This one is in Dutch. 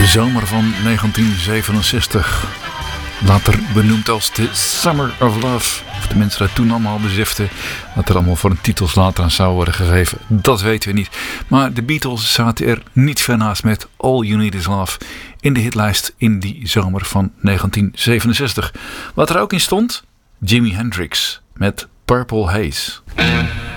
zomer van 1967. Later benoemd als de Summer of Love. Of de mensen dat toen allemaal beseften dat er allemaal voor een titels later aan zou worden gegeven. Dat weten we niet. Maar de Beatles zaten er niet ver naast met All You Need Is Love in de hitlijst in die zomer van 1967. Wat er ook in stond? Jimi Hendrix met Purple Haze.